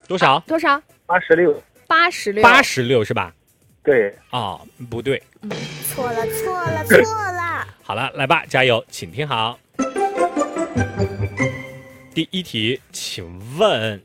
多少？ 多少 86。 86是吧？ 对。 哦，不对。 错了。 好了，来吧，加油，请听好。第一题，请问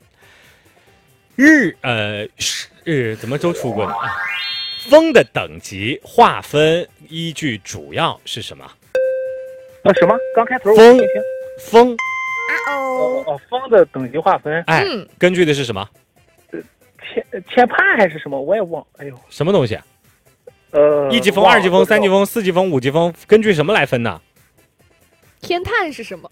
怎么都出过呢？风的等级划分依据主要是什么？ 什么？刚开头风。 风的等级划分。 哎，根据的是什么？ 天判还是什么？我也忘。哎呦， 什么东西？一级风、二级风、三级风、4级风、5级风，根据什么来分呢？ 天探是什么？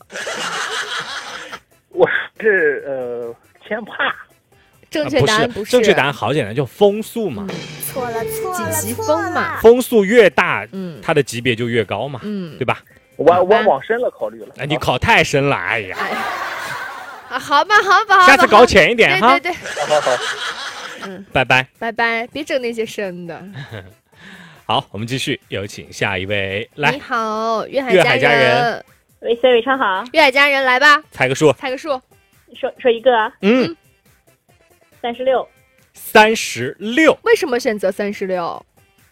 我是天判。 正确答案不是。 正确答案好简单，就风速嘛。 错了。 几级风嘛？ 风速越大，它的级别就越高嘛，对吧？ 我往深了考虑了。 哎，你考太深了，哎呀。 好吧， 下次搞浅一点哈。 对。 好。 拜拜，别整那些深的。 好，我们继续，有请下一位来。 你好，粤海佳人。 喂，C 伟超好。 粤海佳人来吧， 猜个数。 说一个啊。36。 36。 为什么选择36？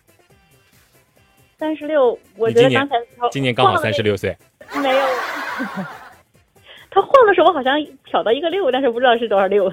36，我觉得刚才今年刚好36岁。 没有。他晃的时候好像瞟到一个6，但是不知道是多少6。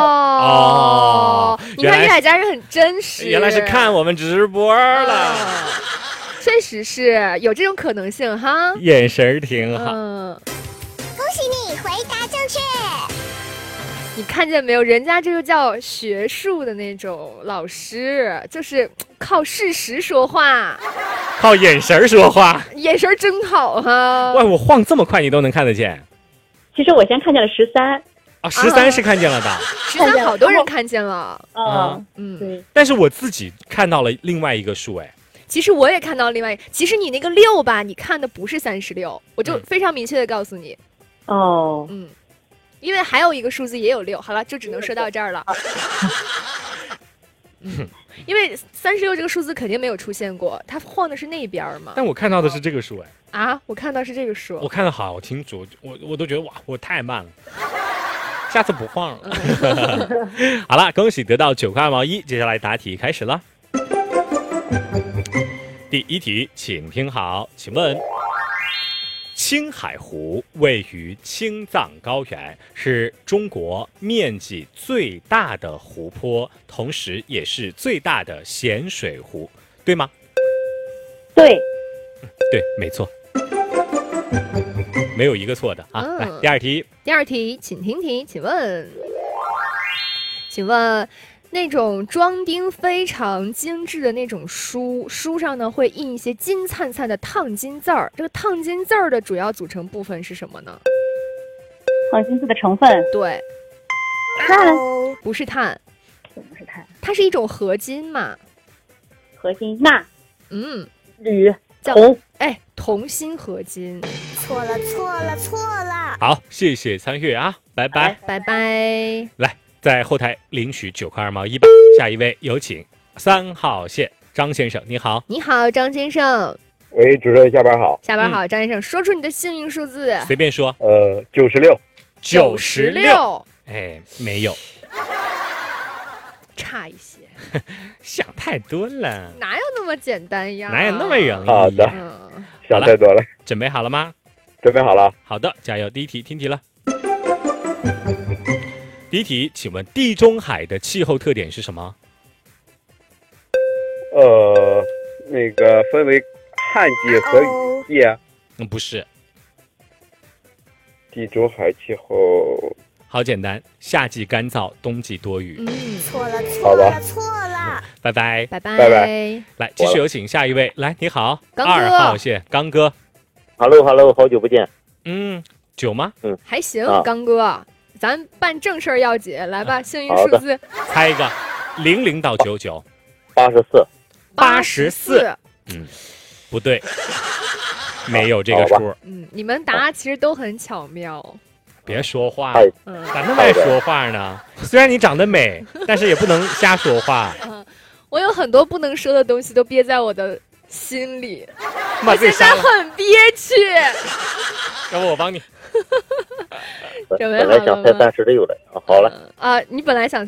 你看粤海佳人很真实。 原来是看我们直播了。 确实是有这种可能性哈。 眼神挺好。 恭喜你回答正确。 你看见没有？人家这个叫学术的那种老师，就是靠事实说话， 靠眼神说话。 眼神真好哈。 喂，我晃这么快你都能看得见？ 其实我先看见了13。 13是看见了的。 13好多人看见了。 对。 但是我自己看到了另外一个数。哎， 其实我也看到另外一个。其实你那个6吧，你看的不是36，我就非常明确的告诉你。因为还有一个数字也有6。好了，就只能说到这儿了。因为36这个数字肯定没有出现过，它晃的是那边嘛。 但我看到的是这个数。 我看到是这个数。 我看得好清楚，我都觉得哇，我太慢了，下次不晃了。好了，恭喜得到9块2毛1，接下来答题开始了。第一题，请听好，请问青海湖位于青藏高原，是中国面积最大的湖泊，同时也是最大的咸水湖，对吗？ 对。 对，没错。没有一个错的啊。来，第二题， 请听题，请问那种装订非常精致的那种书上呢会印一些金灿灿的烫金字儿，这个烫金字儿的主要组成部分是什么呢？ 烫金字的成分。 对。 碳。 不是碳。 怎么是碳？ 它是一种合金嘛。 合金。钠。铝。 铜。同心合金。 错了。 好，谢谢参与啊，拜拜。来，在后台领取9块2毛1吧。下一位有请3号线张先生，你好。 你好，张先生。 喂，主持人，下班好。 下班好，张先生，说出你的幸运数字。 随便说。 96。 哎，没有。 差一些。 想太多了。 哪有那么简单呀？ 哪有那么容易？ 好的。想太多了。 准备好了吗？ 准备好了。 好的，加油。第一题，听题了。第一题，请问地中海的气候特点是什么？ 那个分为旱季和雨季。 不是。 地中海气候好简单，夏季干燥，冬季多雨。 错了。 拜拜。来，继续有请下一位。来，你好，2号线刚哥。 Hello， 好久不见。 久吗？ 还行，刚哥，咱办正事儿要紧。来吧，幸运数字。 猜一个，00到99。 84。 不对，没有这个数。 你们答其实都很巧妙。 别说话，咋那么爱说话呢？虽然你长得美，但是也不能瞎说话。 我有很多不能说的东西都憋在我的心里， 我现在很憋屈。 要不我帮你。 准备好了吗？ 本来想猜36的，好了。 你本来想。